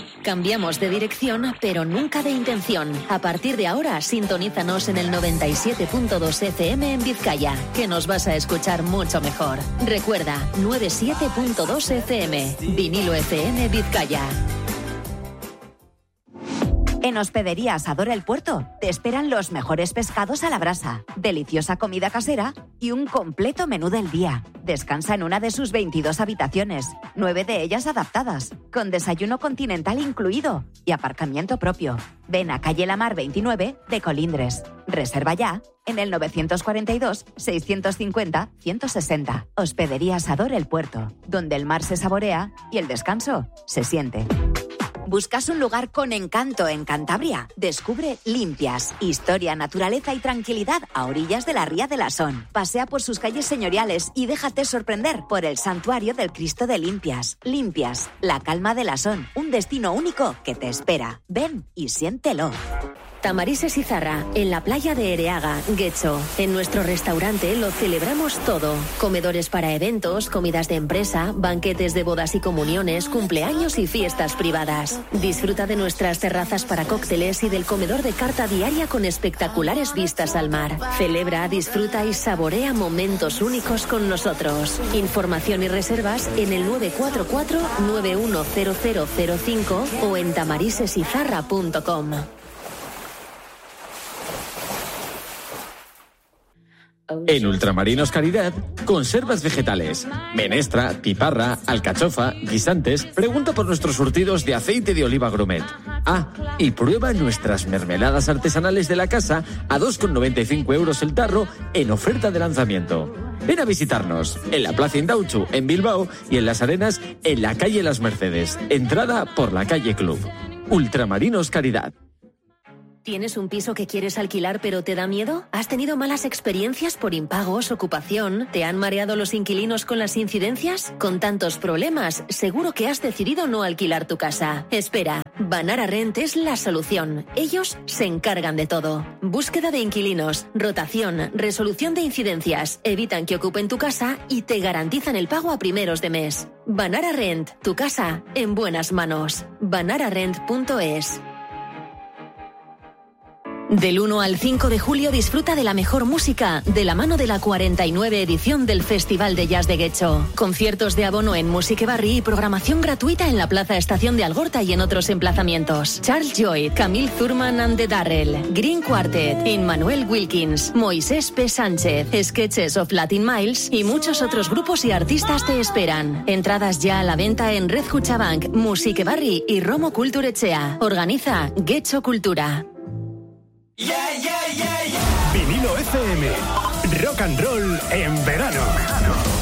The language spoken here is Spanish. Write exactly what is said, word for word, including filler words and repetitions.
Cambiamos de dirección, pero nunca de intención. A partir de ahora, sintonízanos en el noventa y siete punto dos F M en Vizcaya, que nos vas a escuchar mucho mejor. Recuerda, noventa y siete punto dos F M, Vinilo F M Vizcaya. En Hospedería Asador El Puerto te esperan los mejores pescados a la brasa, deliciosa comida casera y un completo menú del día. Descansa en una de sus veintidós habitaciones, nueve de ellas adaptadas, con desayuno continental incluido y aparcamiento propio. Ven a calle Lamar veintinueve de Colindres. Reserva ya en el novecientos cuarenta y dos, seiscientos cincuenta, ciento sesenta. Hospedería Asador El Puerto, donde el mar se saborea y el descanso se siente. ¿Buscas un lugar con encanto en Cantabria? Descubre Limpias, historia, naturaleza y tranquilidad a orillas de la Ría de la Son. Pasea por sus calles señoriales y déjate sorprender por el santuario del Cristo de Limpias. Limpias, la calma de la Son, un destino único que te espera. Ven y siéntelo. Tamarises y Zarra, en la playa de Ereaga, Guecho. En nuestro restaurante lo celebramos todo. Comedores para eventos, comidas de empresa, banquetes de bodas y comuniones, cumpleaños y fiestas privadas. Disfruta de nuestras terrazas para cócteles y del comedor de carta diaria con espectaculares vistas al mar. Celebra, disfruta y saborea momentos únicos con nosotros. Información y reservas en el nueve cuatro cuatro, nueve uno cero cero cero cinco o en tamarises y zarra punto com. En Ultramarinos Caridad, conservas vegetales, menestra, piparra, alcachofa, guisantes. Pregunta por nuestros surtidos de aceite de oliva gourmet. Ah, y prueba nuestras mermeladas artesanales de la casa a dos con noventa y cinco euros el tarro en oferta de lanzamiento. Ven a visitarnos en la Plaza Indauchu, en Bilbao, y en Las Arenas, en la calle Las Mercedes. Entrada por la calle Club. Ultramarinos Caridad. ¿Tienes un piso que quieres alquilar pero te da miedo? ¿Has tenido malas experiencias por impagos, ocupación? ¿Te han mareado los inquilinos con las incidencias? Con tantos problemas, seguro que has decidido no alquilar tu casa. Espera, Banara Rent es la solución. Ellos se encargan de todo. Búsqueda de inquilinos, rotación, resolución de incidencias, evitan que ocupen tu casa y te garantizan el pago a primeros de mes. Banara Rent, tu casa en buenas manos. banara rent punto es. Del uno al cinco de julio disfruta de la mejor música de la mano de la cuarenta y nueve edición del Festival de Jazz de Guecho. Conciertos de abono en Music Barri y programación gratuita en la Plaza Estación de Algorta y en otros emplazamientos. Charles Lloyd, Camille Thurman and the Darrell, Green Quartet, Immanuel Wilkins, Moisés P. Sánchez, Sketches of Latin Miles y muchos otros grupos y artistas te esperan. Entradas ya a la venta en Red Cuchabank, Music Barri y Romo Culturechea. Organiza Guecho Cultura. Yeah, yeah, yeah, yeah. Vinilo F M. Rock and roll en verano.